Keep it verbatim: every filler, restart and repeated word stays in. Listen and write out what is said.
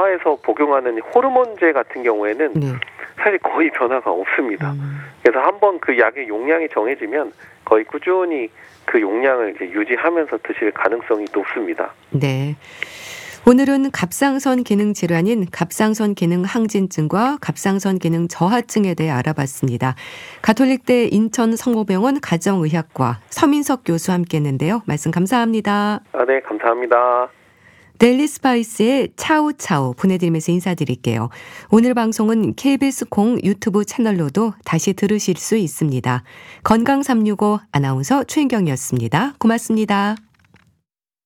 저하에서 복용하는 호르몬제 같은 경우에는 네. 사실 거의 변화가 없습니다. 음. 그래서 한번 그 약의 용량이 정해지면 거의 꾸준히 그 용량을 이제 유지하면서 드실 가능성이 높습니다. 네. 오늘은 갑상선 기능 질환인 갑상선 기능 항진증과 갑상선 기능 저하증에 대해 알아봤습니다. 가톨릭대 인천 성모병원 가정의학과 서민석 교수와 함께했는데요. 말씀 감사합니다. 아, 네, 감사합니다. 데일리 스파이스의 차우차우 보내드리면서 인사드릴게요. 오늘 방송은 케이비에스 공 유튜브 채널로도 다시 들으실 수 있습니다. 건강 삼육오 아나운서 최인경이었습니다. 고맙습니다.